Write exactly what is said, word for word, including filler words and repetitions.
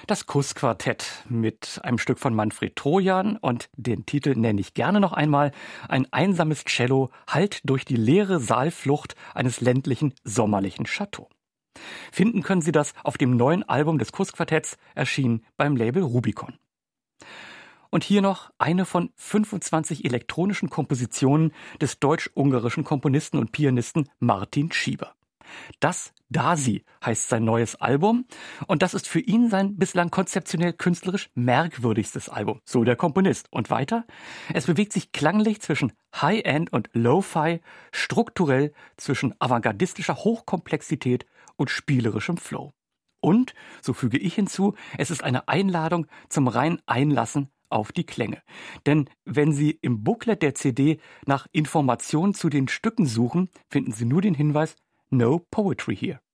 Das Kuss-Quartett mit einem Stück von Manfred Trojan und den Titel nenne ich gerne noch einmal. Ein einsames Cello hallt durch die leere Saalflucht eines ländlichen, sommerlichen Chateau. Finden können Sie das auf dem neuen Album des Kuss-Quartetts, erschienen beim Label Rubicon. Und hier noch eine von fünfundzwanzig elektronischen Kompositionen des deutsch-ungarischen Komponisten und Pianisten Martin Schieber. Das Dasi heißt sein neues Album und das ist für ihn sein bislang konzeptionell künstlerisch merkwürdigstes Album, so der Komponist. Und weiter, es bewegt sich klanglich zwischen High-End und Lo-Fi, strukturell zwischen avantgardistischer Hochkomplexität und spielerischem Flow. Und, so füge ich hinzu, es ist eine Einladung zum rein Einlassen auf die Klänge. Denn wenn Sie im Booklet der C D nach Informationen zu den Stücken suchen, finden Sie nur den Hinweis No Poetry here.